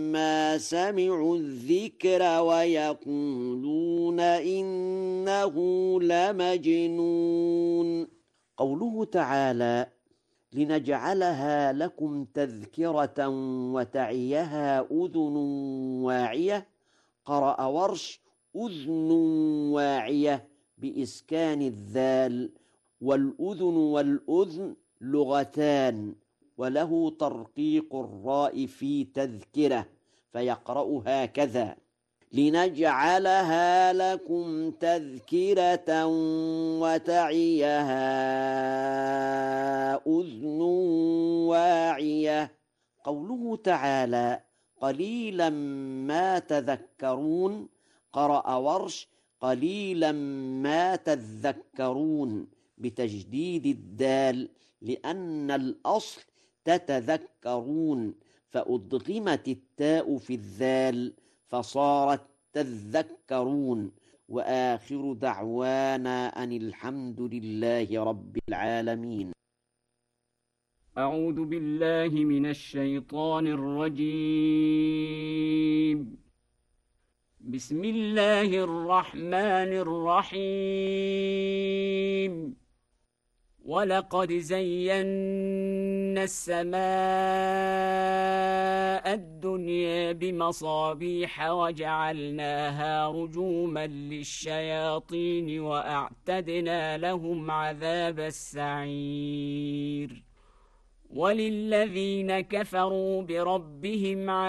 ما سمعوا الذكر ويقولون إنه لمجنون. قوله تعالى: لنجعلها لكم تذكرة وتعيها أذن واعية، قرأ ورش: أذن واعية بإسكان الذال، والأذن والأذن لغتان، وله ترقيق الراء في تذكرة فيقرأ هكذا: لنجعلها لكم تذكرة وتعيها أذن واعية. قوله تعالى: قليلا ما تذكرون، قرأ ورش: قليلا ما تذكرون بتجديد الدال، لأن الأصل تتذكرون، فأدغمت التاء في الذال فصارت تذكرون. وآخر دعوانا أن الحمد لله رب العالمين. أعوذ بالله من الشيطان الرجيم. بسم الله الرحمن الرحيم. ولقد زينا السماء الدنيا بمصابيح وجعلناها رجوما للشياطين وأعتدنا لهم عذاب السعير. وللذين كفروا بربهم